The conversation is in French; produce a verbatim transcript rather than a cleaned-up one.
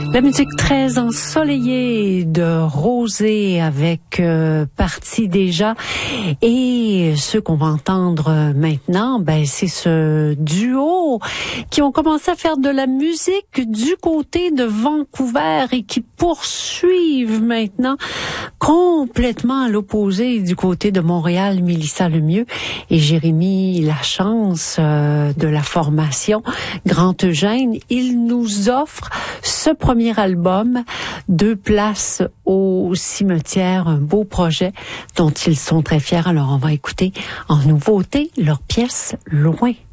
La musique très ensoleillée de Rosé avec euh, Parti déjà. Et ce qu'on va entendre maintenant, ben c'est ce duo qui ont commencé à faire de la musique du côté de Vancouver et qui poursuivent maintenant complètement à l'opposé du côté de Montréal. Mélissa Lemieux et Jérémy Lachance euh, de la formation Grand Eugène. Ils nous offrent ce premier album, Deux places au cimetière, un beau projet dont ils sont très fiers. Alors on va écouter en nouveauté leur pièce Loin.